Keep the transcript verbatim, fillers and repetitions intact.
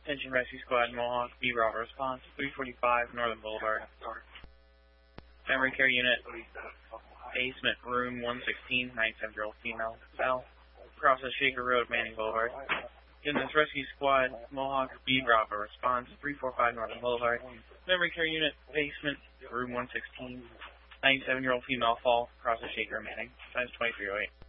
Attention Rescue Squad, Mohawk, B Bravo response, three forty-five Northern Boulevard. Memory care unit, basement, room one sixteen, ninety-seven-year-old female, cell, crosses Shaker Road, Manning Boulevard. Units Rescue Squad, Mohawk, B Bravo response, three forty-five Northern Boulevard. Memory care unit, basement, room one sixteen, ninety-seven-year-old female, fall, crosses Shaker, Manning, times twenty-three oh eight.